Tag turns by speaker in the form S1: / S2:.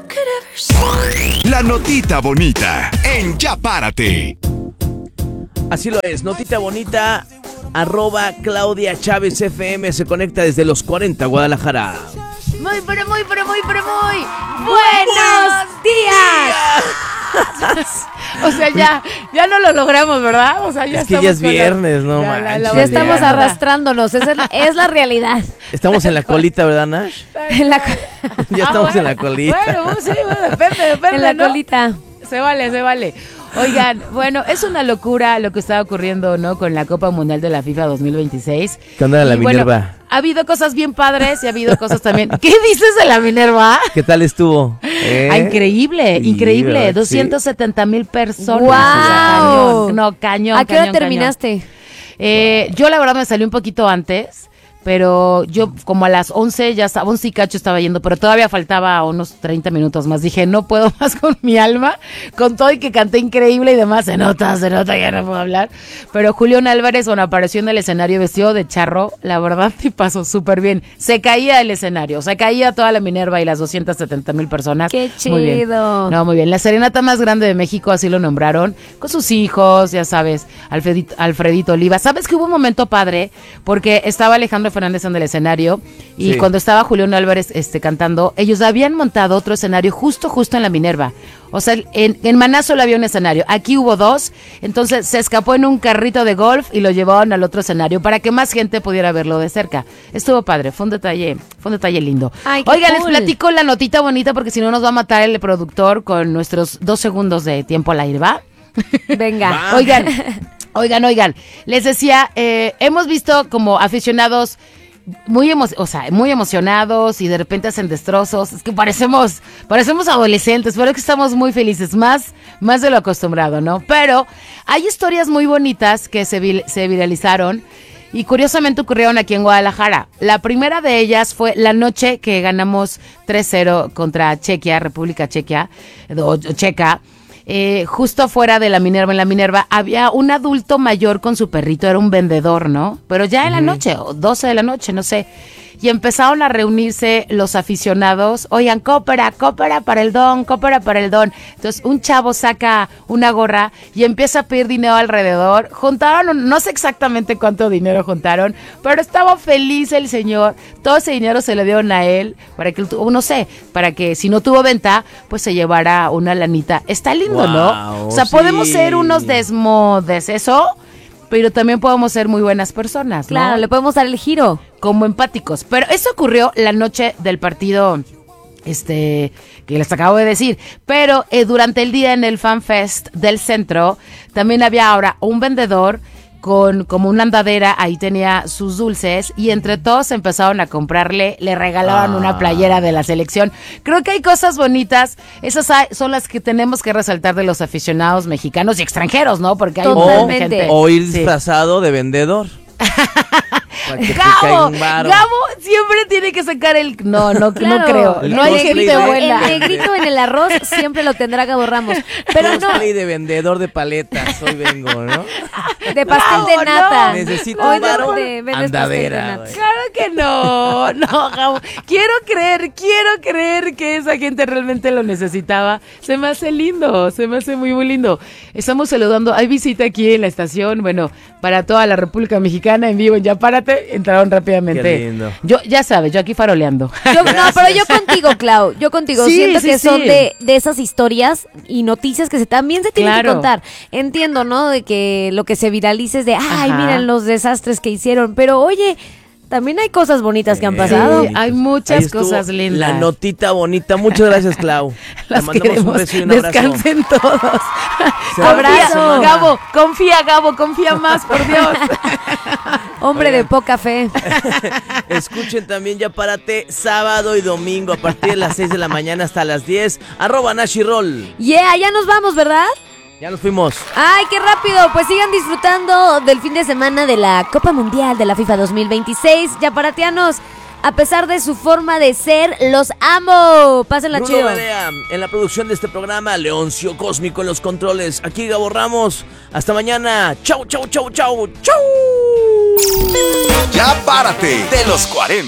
S1: La notita bonita en Ya Párate.
S2: Así lo es, notita bonita, @Claudia Chávez FM se conecta desde los 40, Guadalajara.
S3: Muy buenos días. O sea, ya no lo logramos, ¿verdad? O sea, ya
S2: es que ya es viernes, ¿no?
S4: Ya estamos arrastrándonos, es la realidad.
S2: Estamos en la colita, ¿verdad, Nash? Ya estamos en la colita.
S3: Bueno, sí, depende,
S4: en la
S3: ¿no?
S4: colita.
S3: Se vale. Oigan, bueno, es una locura lo que está ocurriendo, ¿no? Con la Copa Mundial de la FIFA 2026.
S2: ¿Qué onda la Minerva?
S3: Bueno, ha habido cosas bien padres y ha habido cosas también. ¿Qué dices de la Minerva?
S2: ¿Qué tal estuvo?
S3: Increíble. 270,000 personas.
S4: ¡Wow!
S3: O sea, cañón.
S4: ¿A qué hora terminaste?
S3: Yo la verdad me salí un poquito antes. Pero yo como a las 11 ya estaba, 11 y cacho estaba yendo, pero todavía faltaba unos 30 minutos más. Dije, no puedo más con mi alma, con todo y que canté increíble y demás. Se nota, ya no puedo hablar. Pero Julián Álvarez, apareció en el escenario vestido de charro, la verdad, y pasó súper bien. Se caía el escenario, se caía toda la Minerva y las 270,000 personas.
S4: ¡Qué chido!
S3: Muy bien. No, muy bien. La serenata más grande de México, así lo nombraron, con sus hijos, ya sabes, Alfredito Oliva. ¿Sabes que hubo un momento padre? Porque estaba Alejandro Fernández en el escenario y cuando estaba Julián Álvarez cantando, ellos habían montado otro escenario justo en la Minerva. O sea, en Maná solo había un escenario, aquí hubo dos, entonces se escapó en un carrito de golf y lo llevaron al otro escenario para que más gente pudiera verlo de cerca. Estuvo padre, fue un detalle lindo.
S4: Ay,
S3: oigan,
S4: cool.
S3: Les platico la notita bonita porque si no nos va a matar el productor con nuestros 2 segundos de tiempo al aire, ¿va?
S4: Venga.
S3: Oigan, les decía, hemos visto como aficionados muy emocionados y de repente hacen destrozos. Es que parecemos adolescentes, pero es que estamos muy felices, más de lo acostumbrado, ¿no? Pero hay historias muy bonitas que se viralizaron y curiosamente ocurrieron aquí en Guadalajara. La primera de ellas fue la noche que ganamos 3-0 contra República Checa. Justo afuera de la Minerva, en la Minerva, había un adulto mayor con su perrito, era un vendedor, ¿no? Pero ya en la noche, o 12 de la noche, no sé. Y empezaron a reunirse los aficionados. Oigan, coopera para el don. Entonces, un chavo saca una gorra y empieza a pedir dinero alrededor. Juntaron, no sé exactamente cuánto dinero juntaron, pero estaba feliz el señor. Todo ese dinero se le dieron a él para que, para que si no tuvo venta, pues se llevara una lanita. Está lindo, ¿no? O sea, podemos ser unos desmodes, eso, pero también podemos ser muy buenas personas, ¿no?
S4: Claro, le podemos dar el giro.
S3: Como empáticos. Pero eso ocurrió la noche del partido, que les acabo de decir. Pero durante el día en el Fan Fest del centro, también había ahora un vendedor con como una andadera, ahí tenía sus dulces y entre todos empezaron a comprarle, le regalaban una playera de la selección. Creo que hay cosas bonitas, esas son las que tenemos que resaltar de los aficionados mexicanos y extranjeros, ¿no? Porque hay gente.
S2: O ir disfrazado de vendedor.
S3: Gabo siempre tiene que sacar el... No creo. No hay gente buena.
S4: El negrito en el arroz siempre lo tendrá Gabo Ramos. Pero no.
S2: De vendedor de paletas, hoy vengo, ¿no?
S4: De pastel de nata.
S2: Necesito
S4: hoy
S2: un andadera.
S3: Claro que no, Gabo. Quiero creer que esa gente realmente lo necesitaba. Se me hace lindo, se me hace muy, muy lindo. Estamos saludando, hay visita aquí en la estación, bueno, para toda la República Mexicana en vivo en Ya Párate, entraron rápidamente.
S2: Qué lindo.
S3: Ya sabes, yo aquí faroleando.
S4: Pero yo contigo, Clau,
S3: Sí,
S4: siento que
S3: sí.
S4: son de esas historias y noticias que también se tienen que contar. Entiendo, ¿no? De que lo que se viralice es de, miren los desastres que hicieron, pero oye, también hay cosas bonitas que han pasado.
S3: Sí, hay muchas cosas lindas.
S2: La notita bonita. Muchas gracias, Clau.
S3: Las
S2: Te mandamos un beso y un abrazo.
S3: Descansen todos.
S4: Abrazo.
S3: Gabo, confía más, por Dios.
S4: Hombre de poca fe.
S2: Escuchen también Ya Párate sábado y domingo a partir de las 6 de la mañana hasta las 10. @NashiRoll.
S4: Yeah, ya nos vamos, ¿verdad?
S2: Ya nos fuimos.
S4: ¡Ay, qué rápido! Pues sigan disfrutando del fin de semana de la Copa Mundial de la FIFA 2026. Yaparatianos, a pesar de su forma de ser, los amo. Pásenla
S2: Bruno
S4: chido.
S2: Balea, en la producción de este programa, Leoncio Cósmico en los controles. Aquí Gabo Ramos. Hasta mañana. Chau.
S1: Ya Párate de los 40.